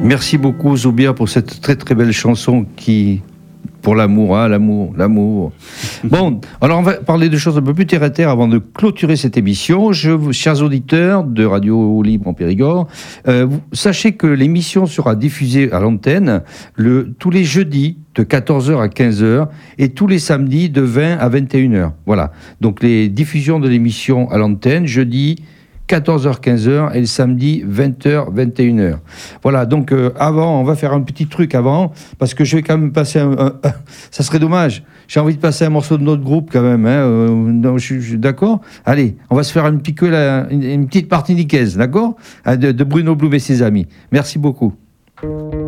Merci beaucoup Zoubia pour cette très très belle chanson qui... Pour l'amour, hein, l'amour. Bon, alors on va parler de choses un peu plus terre à terre avant de clôturer cette émission. Chers auditeurs de Radio Libre en Périgord, sachez que l'émission sera diffusée à l'antenne tous les jeudis de 14h à 15h et tous les samedis de 20 à 21h. Voilà, donc les diffusions de l'émission à l'antenne, jeudi 14h, 15h et le samedi 20h, 21h. Voilà, donc avant, on va faire un petit truc avant, parce que je vais quand même passer ça serait dommage. J'ai envie de passer un morceau de notre groupe quand même. Hein, je suis d'accord. Allez, on va se faire une petite partie nicaise, d'accord, de Bruno Blum et ses amis. Merci beaucoup.